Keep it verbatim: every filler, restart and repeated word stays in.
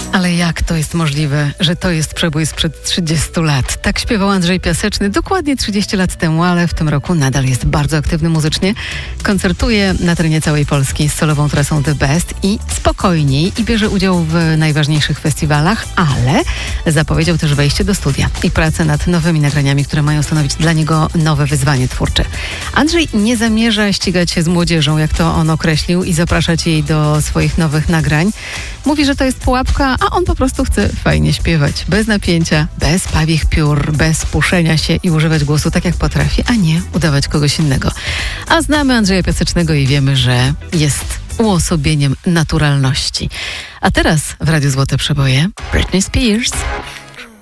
Ale jak to jest możliwe, że to jest przebój sprzed trzydziestu lat? Tak śpiewał Andrzej Piaseczny dokładnie trzydzieści lat temu, ale w tym roku nadal jest bardzo aktywny muzycznie. Koncertuje na terenie całej Polski z solową trasą The Best i spokojniej i bierze udział w najważniejszych festiwalach, ale zapowiedział też wejście do studia i pracę nad nowymi nagraniami, które mają stanowić dla niego nowe wyzwanie twórcze. Andrzej nie zamierza ścigać się z młodzieżą, jak to on określił, i zapraszać jej do swoich nowych nagrań. Mówi, że to jest pułapka, a on po prostu chce fajnie śpiewać. Bez napięcia, bez pawich piór, bez puszenia się i używać głosu tak jak potrafi, a nie udawać kogoś innego. A znamy Andrzeja Piasecznego i wiemy, że jest uosobieniem naturalności. A teraz w Radiu Złote Przeboje Britney Spears.